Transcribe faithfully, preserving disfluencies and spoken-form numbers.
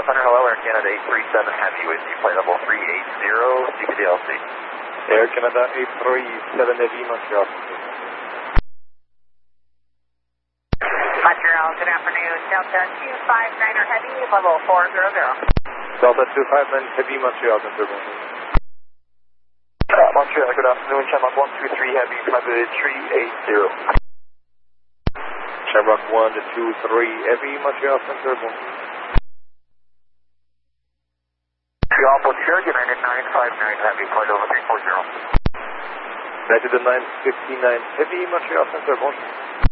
Montreal Center, hello, Air Canada eight three seven Heavy with you, flight level three eight zero, C P D L C. Air Canada eight three seven Heavy, Montreal. Montreal, good afternoon. Delta two five niner Heavy, level four zero zero. Delta two five nine Heavy, Montreal, Denver. Uh, Montreal, good afternoon. Shamrock one two three Heavy, flight three eight zero. Shamrock one two three Heavy, Montreal Center. Montreal, Boucher, United nine five nine Heavy, flight over three four zero. United nine fifty-nine Heavy, Montreal Center.